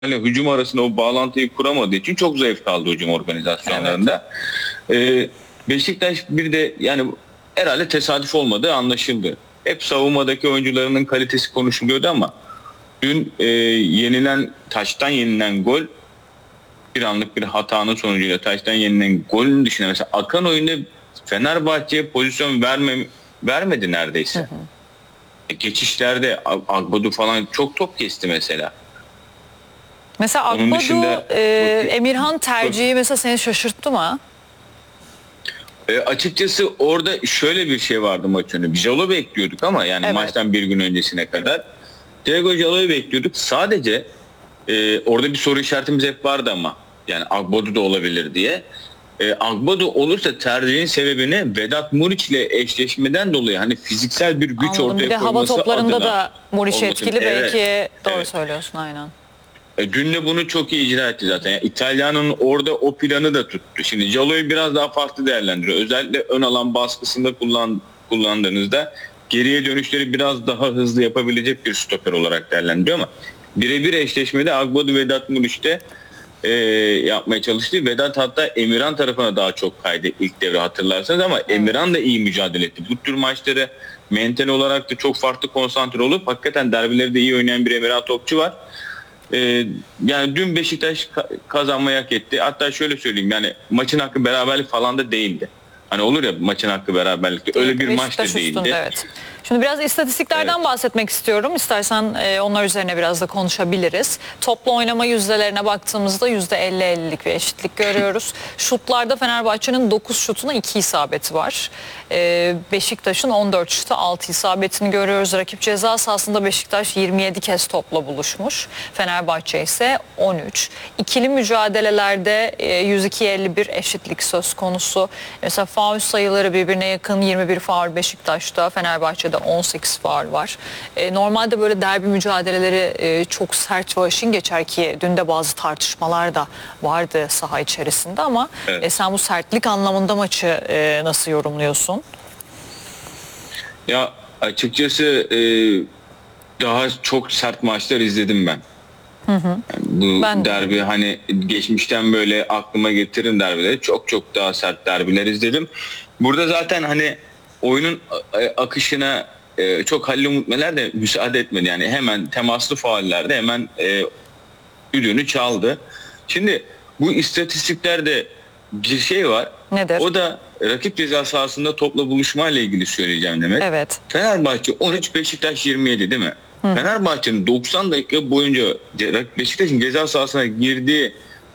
hücum arasında o bağlantıyı kuramadığı için çok zayıf kaldı hücum organizasyonlarında. Beşiktaş bir de yani herhalde tesadüf olmadığı anlaşıldı. Hep savunmadaki oyuncularının kalitesi konuşuluyordu ama dün taçtan yenilen gol, bir anlık bir hatanın sonucuyla taçtan yenilen golün dışında mesela akan oyunda Fenerbahçe'ye pozisyon vermedi neredeyse. Hı hı. Geçişlerde Agbadu falan çok top kesti mesela. Mesela Agbadu, Emirhan tercihi mesela seni şaşırttı mı? Açıkçası orada şöyle bir şey vardı maç önü. Jaló bekliyorduk ama yani maçtan bir gün öncesine kadar. Thiago Jaló'yu bekliyorduk. Sadece orada bir soru işaretimiz hep vardı ama. Yani Agbadu da olabilir diye. Agbadu olursa tercihin sebebini Vedat Muriç ile eşleşmeden dolayı hani fiziksel bir güç ortaya koyması adına. Bir de hava toplarında da Muriç etkili belki. Doğru evet. Söylüyorsun aynen. Dün de bunu çok iyi icra etti zaten. Yani İtalya'nın orada o planı da tuttu. Şimdi Jaló'yu biraz daha farklı değerlendiriyor. Özellikle ön alan baskısında kullandığınızda geriye dönüşleri biraz daha hızlı yapabilecek bir stoper olarak değerlendiriyor ama birebir eşleşmede Agbadu Vedat Muriç'te yapmaya çalıştı. Vedat hatta Emirhan tarafına daha çok kaydı ilk devre hatırlarsanız ama Emirhan da iyi mücadele etti. Bu tür maçları mental olarak da çok farklı konsantre olup hakikaten derbileri de iyi oynayan bir Emirhan topçu var. Yani dün Beşiktaş kazanmayı hak etti. Hatta şöyle söyleyeyim yani maçın hakkı beraberlik falan da değildi. Hani olur ya maçın hakkı beraberlikte öyle bir maç da değildi. Üstünde, evet. Şimdi biraz istatistiklerden bahsetmek istiyorum. İstersen onlar üzerine biraz da konuşabiliriz. Toplu oynama yüzdelerine baktığımızda %50-50'lik bir eşitlik görüyoruz. Şutlarda Fenerbahçe'nin 9 şutuna 2 isabeti var. Beşiktaş'ın 14 şuta 6 isabetini görüyoruz. Rakip ceza sahasında Beşiktaş 27 kez topla buluşmuş. Fenerbahçe ise 13. İkili mücadelelerde 102-51 eşitlik söz konusu. Mesela faul sayıları birbirine yakın, 21 faul Beşiktaş'ta, Fenerbahçe'de 18 faul var. Normalde böyle derbi mücadeleleri çok sert ve aşın geçer ki dün de bazı tartışmalar da vardı saha içerisinde ama sen bu sertlik anlamında maçı nasıl yorumluyorsun? Ya açıkçası daha çok sert maçlar izledim ben. Hı hı. Yani bu derbi hani geçmişten böyle aklıma getirin derbileri, çok çok daha sert derbiler izledim. Burada zaten hani oyunun akışına çok Halil Umut Meler de müsaade etmedi. Yani hemen temaslı faullerde hemen düdüğünü çaldı. Şimdi bu istatistiklerde bir şey var. Nedir? O da rakip ceza sahasında topla buluşma ile ilgili söyleyeceğim demek. Evet. Fenerbahçe 13, Beşiktaş 27 değil mi? Fenerbahçe'nin 90 dakika boyunca Beşiktaş'ın ceza sahasına girdiği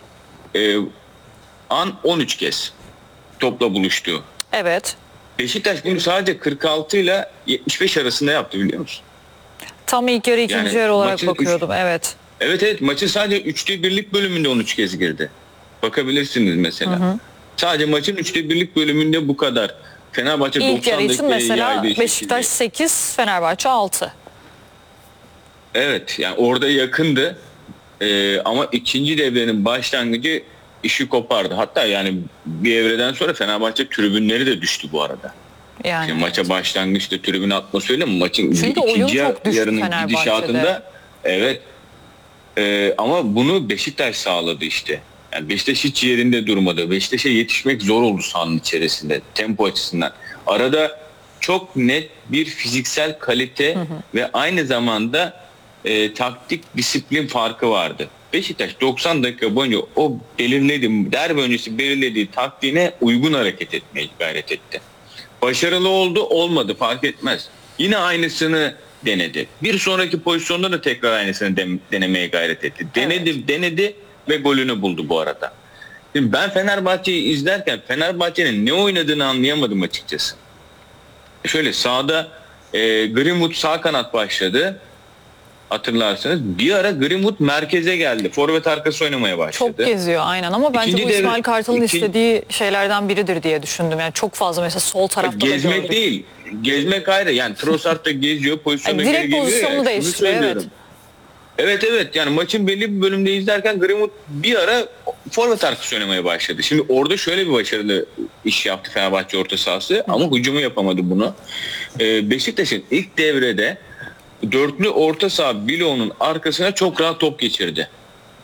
an 13 kez topla buluştu. Evet. Beşiktaş bunu sadece 46 ile 75 arasında yaptı biliyor musun? Tam ilk yarı ikinci yarı olarak bakıyordum. Evet. Evet maçın sadece 3'te 1'lik bölümünde 13 kez girdi. Bakabilirsiniz mesela. Hı hı. Sadece maçın 3'te 1'lik bölümünde bu kadar. Fenerbahçe İlk 90 yarı için mesela Beşiktaş şekilde. 8, Fenerbahçe 6. Evet yani orada yakındı. Ama ikinci devrenin başlangıcı işi kopardı. Hatta yani bir evreden sonra Fenerbahçe tribünleri de düştü bu arada. Yani şimdi maça başlangıçta tribün atmosferiyle maçın ikinci yarının gidişatında evet. Ama bunu Beşiktaş sağladı işte. Yani Beşiktaş hiç yerinde durmadı. Beşiktaş'a yetişmek zor oldu sahanın içerisinde tempo açısından. Arada çok net bir fiziksel kalite ve aynı zamanda taktik disiplin farkı vardı. Beşiktaş 90 dakika boyunca o derbi öncesi belirlediği taktiğine uygun hareket etmeye gayret etti. Başarılı oldu, olmadı fark etmez. Yine aynısını denedi. Bir sonraki pozisyonda da tekrar aynısını denemeye gayret etti. Denedi ve golünü buldu bu arada. Şimdi ben Fenerbahçe'yi izlerken Fenerbahçe'nin ne oynadığını anlayamadım açıkçası. Şöyle sağda Greenwood sağ kanat başladı. Hatırlarsanız bir ara Greenwood merkeze geldi. Forvet arkası oynamaya başladı. Çok geziyor aynen ama bence bu İsmail Kartal'ın istediği şeylerden biridir diye düşündüm. Yani çok fazla mesela sol tarafta gezmek da gördük. Değil. Gezmek ayrı. Yani Trossard da geziyor. Pozisyonu geri geliyor. Direkt pozisyonu değiştiriyor. Evet. Yani maçın belli bir bölümde izlerken Greenwood bir ara forvet arkası oynamaya başladı. Şimdi orada şöyle bir başarılı iş yaptı Fenerbahçe orta sahası ama hücumu yapamadı bunu. Beşiktaş'ın ilk devrede dörtlü orta saha bloğunun arkasına çok rahat top geçirdi.